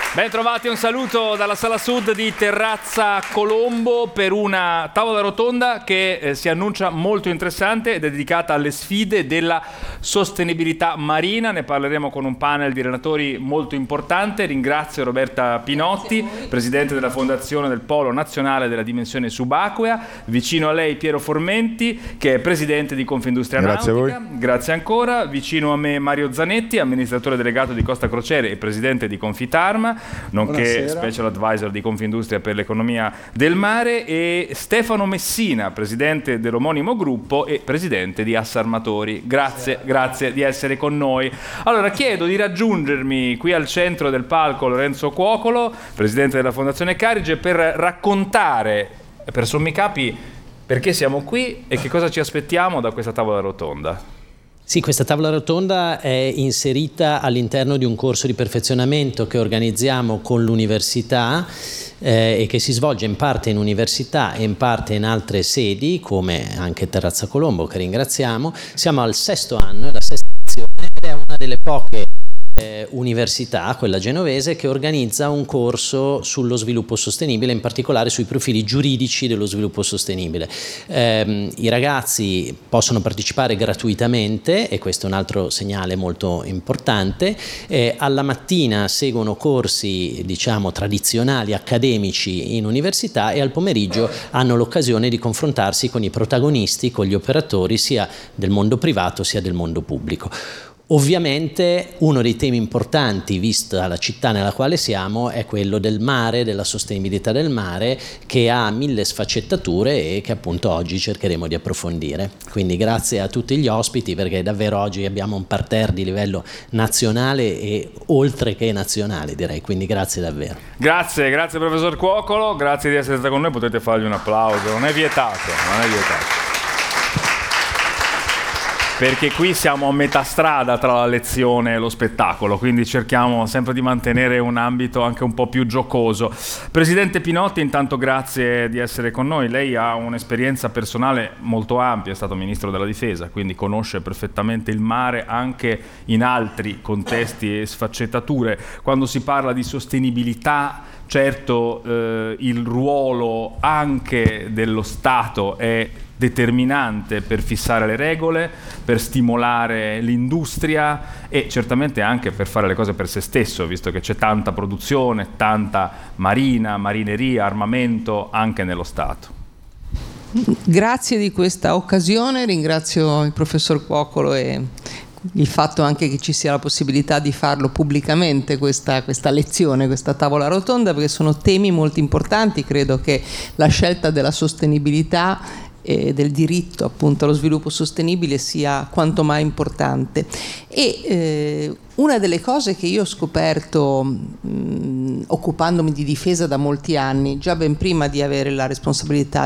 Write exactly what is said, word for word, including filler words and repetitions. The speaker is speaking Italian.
Ben trovati, un saluto dalla Sala Sud di Terrazza Colombo per una tavola rotonda che eh, si annuncia molto interessante ed è dedicata alle sfide della sostenibilità marina. Ne parleremo con un panel di relatori molto importante. Ringrazio Roberta Pinotti, presidente della Fondazione del Polo Nazionale della Dimensione Subacquea. Vicino a lei Piero Formenti, che è presidente di Confindustria Grazie Nautica. a voi. Grazie ancora. Vicino a me Mario Zanetti, amministratore delegato di Costa Crociere e presidente di Confitarma, nonché Buonasera. special advisor di Confindustria per l'economia del mare, e Stefano Messina, presidente dell'omonimo gruppo e presidente di Assarmatori. Grazie, grazie di essere con noi. Allora, chiedo di raggiungermi qui al centro del palco Lorenzo Cuocolo, presidente della Fondazione Carige, per raccontare per sommi capi perché siamo qui e che cosa ci aspettiamo da questa tavola rotonda. Sì, questa tavola rotonda è inserita all'interno di un corso di perfezionamento che organizziamo con l'università eh, e che si svolge in parte in università e in parte in altre sedi, come anche Terrazza Colombo, che ringraziamo. Siamo al sesto anno, è la sesta edizione, ed è una delle poche eh, università, quella genovese, che organizza un corso sullo sviluppo sostenibile, in particolare sui profili giuridici dello sviluppo sostenibile. Eh, I ragazzi possono partecipare gratuitamente, e questo è un altro segnale molto importante. Eh, alla mattina seguono corsi, diciamo, tradizionali, accademici in università, e al pomeriggio hanno l'occasione di confrontarsi con i protagonisti, con gli operatori sia del mondo privato sia del mondo pubblico. Ovviamente uno dei temi importanti, vista la città nella quale siamo, è quello del mare, della sostenibilità del mare, che ha mille sfaccettature e che appunto oggi cercheremo di approfondire. Quindi grazie a tutti gli ospiti, perché davvero oggi abbiamo un parterre di livello nazionale e oltre che nazionale, direi, quindi grazie davvero. Grazie, grazie professor Cuocolo, grazie di essere stato con noi, potete fargli un applauso, non è vietato, non è vietato. Perché qui siamo a metà strada tra la lezione e lo spettacolo, quindi cerchiamo sempre di mantenere un ambito anche un po' più giocoso. Presidente Pinotti, intanto grazie di essere con noi. Lei ha un'esperienza personale molto ampia, è stato Ministro della Difesa, quindi conosce perfettamente il mare anche in altri contesti e sfaccettature. Quando si parla di sostenibilità, certo eh, il ruolo anche dello Stato è determinante per fissare le regole, per stimolare l'industria e certamente anche per fare le cose per se stesso, visto che c'è tanta produzione, tanta marina, marineria, armamento anche nello Stato. Grazie di questa occasione, ringrazio il professor Cuocolo e il fatto anche che ci sia la possibilità di farlo pubblicamente questa, questa lezione, questa tavola rotonda, perché sono temi molto importanti. Credo che la scelta della sostenibilità e del diritto appunto allo sviluppo sostenibile sia quanto mai importante. E eh, una delle cose che io ho scoperto mh, occupandomi di difesa da molti anni, già ben prima di avere la responsabilità